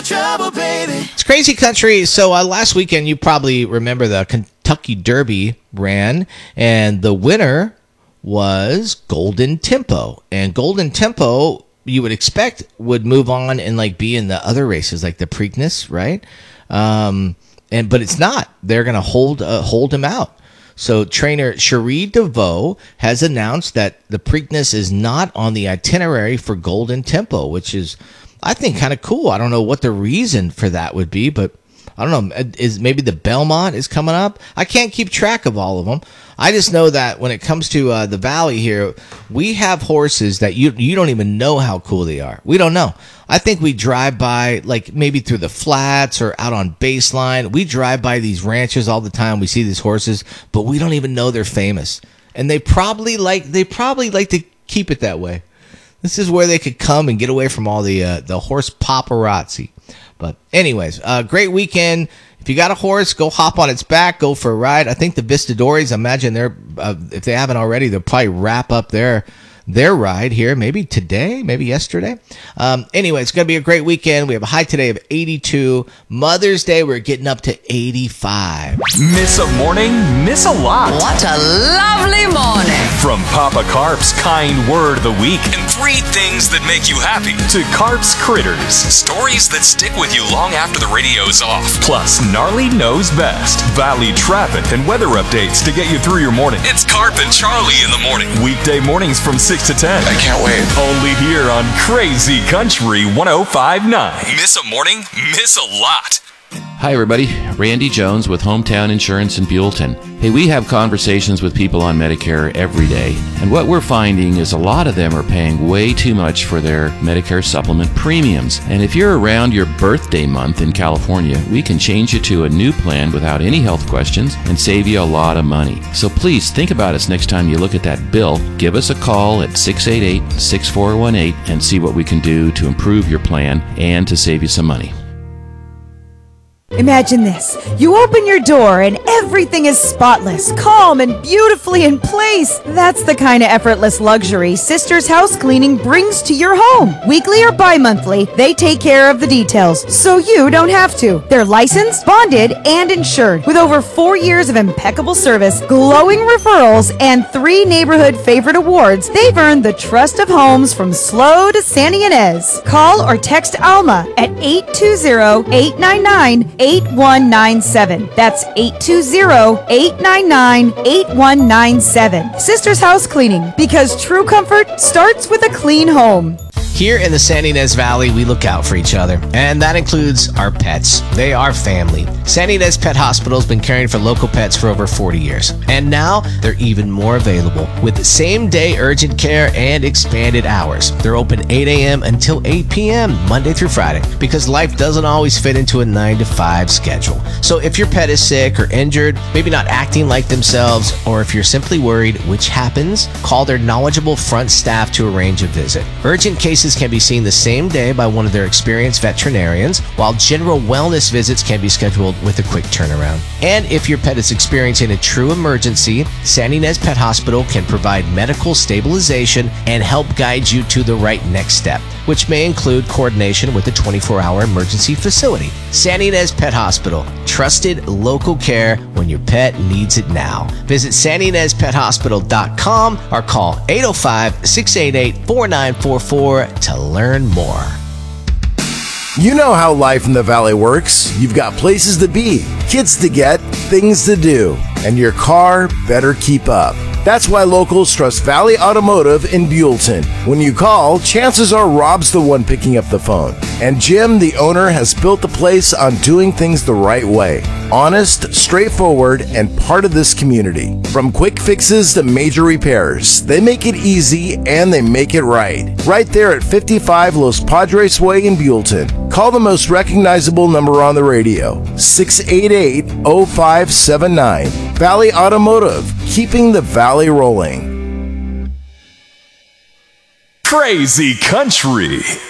trouble, baby. It's Crazy Country. So last weekend, you probably remember the Kentucky Derby ran, and the winner was Golden Tempo. And Golden Tempo, you would expect, would move on and like be in the other races, like the Preakness, right? But it's not. They're going to hold him out. So trainer Cherie DeVoe has announced that the Preakness is not on the itinerary for Golden Tempo, which is, I think, kind of cool. I don't know what the reason for that would be, but I don't know. Is maybe the Belmont is coming up? I can't keep track of all of them. I just know that when it comes to the Valley here, we have horses that you don't even know how cool they are. We don't know. I think we drive by, like maybe through the flats or out on Baseline. We drive by these ranches all the time. We see these horses, but we don't even know they're famous. And they probably like to keep it that way. This is where they could come and get away from all the horse paparazzi. But anyways, great weekend. If you got a horse, go hop on its back, go for a ride. I think the Vistadores, imagine they're if they haven't already, they'll probably wrap up their ride here, maybe today, maybe yesterday. Anyway, it's going to be a great weekend. We have a high today of 82. Mother's Day, we're getting up to 85. Miss a morning, miss a lot. What a lovely morning. From Papa Carp's kind word of the week and 3 things that make you happy to Carp's Critters, stories that stick with you long after the radio's off. Plus, Gnarly Knows Best, Valley traffic and weather updates to get you through your morning. It's Carp and Charlie in the morning. Weekday mornings from 6 to 10. I can't wait. Only here on Crazy Country 105.9. Miss a morning, miss a lot. Hi everybody, Randy Jones with Hometown Insurance in Buellton. Hey, we have conversations with people on Medicare every day, and what we're finding is a lot of them are paying way too much for their Medicare supplement premiums. And if you're around your birthday month in California, we can change you to a new plan without any health questions and save you a lot of money. So please think about us next time you look at that bill. Give us a call at 688-6418 and see what we can do to improve your plan and to save you some money. Imagine this. You open your door and everything is spotless, calm, and beautifully in place. That's the kind of effortless luxury Sisters House Cleaning brings to your home. Weekly or bi-monthly, they take care of the details, so you don't have to. They're licensed, bonded, and insured. With over 4 years of impeccable service, glowing referrals, and 3 neighborhood favorite awards, they've earned the trust of homes from SLO to Santa Ynez. Call or text Alma at 820-899-8197. That's 820-899-8197. Sisters House Cleaning, because true comfort starts with a clean home. Here in the Santa Ynez Valley, we look out for each other, and that includes our pets. They are family. Santa Ynez Pet Hospital has been caring for local pets for over 40 years, and now they're even more available with same-day urgent care and expanded hours. They're open 8 a.m. until 8 p.m. Monday through Friday, because life doesn't always fit into a 9-to-5 schedule. So if your pet is sick or injured, maybe not acting like themselves, or if you're simply worried, which happens, call their knowledgeable front staff to arrange a visit. Urgent cases can be seen the same day by one of their experienced veterinarians, while general wellness visits can be scheduled with a quick turnaround. And if your pet is experiencing a true emergency, Santa Ynez Pet Hospital can provide medical stabilization and help guide you to the right next step, which may include coordination with a 24-hour emergency facility. Santa Ynez Pet Hospital, trusted local care when your pet needs it now. Visit SantaYnezPetHospital.com or call 805-688-4944 to learn more. You know how life in the Valley works. You've got places to be, kids to get, things to do, and your car better keep up. That's why locals trust Valley Automotive in Buellton. When you call, chances are Rob's the one picking up the phone. And Jim, the owner, has built the place on doing things the right way. Honest, straightforward, and part of this community. From quick fixes to major repairs, they make it easy and they make it right. Right there at 55 Los Padres Way in Buellton. Call the most recognizable number on the radio, 688-0579. Valley Automotive, keeping the Valley rolling. Crazy Country.